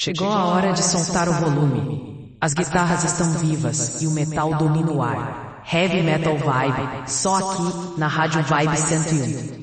Chegou a hora de soltar o volume. As guitarras estão vivas e o metal domina o ar. Heavy Metal Vibe, só aqui na Rádio Vibe 101.